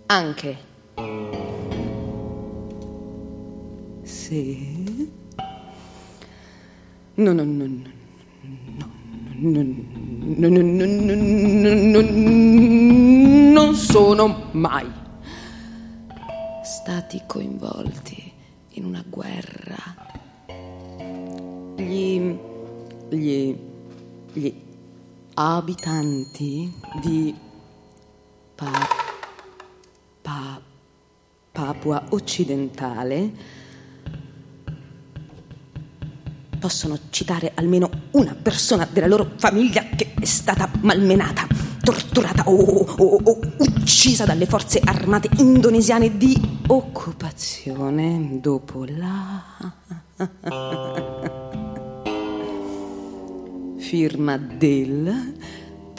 Anche se non sono mai stati coinvolti in una guerra. Gli abitanti di Papua occidentale possono citare almeno una persona della loro famiglia che è stata malmenata, torturata o uccisa dalle forze armate indonesiane di occupazione dopo la firma del